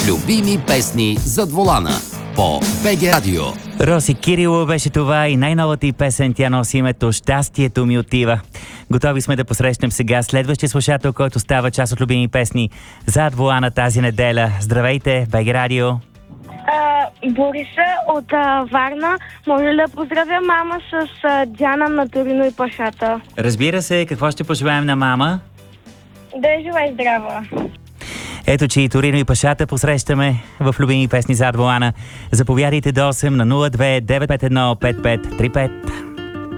Любими песни зад волана по БГ Радио. Роси Кирило беше това и най-новата й песен. Тя носи името "Щастието ми отива". Готови сме да посрещнем сега следващия слушател, който става част от любими песни зад волана тази неделя. Здравейте, БГ Радио. Бориса от Варна. Може ли да поздравя мама с Диана на Торино и Пашата? Разбира се, какво ще пожелаем на мама? Да е жива и здрава. Ето, че и Торино и Пашата посрещаме в любими песни зад волана. Заповядайте до 8 на 02 951 5535.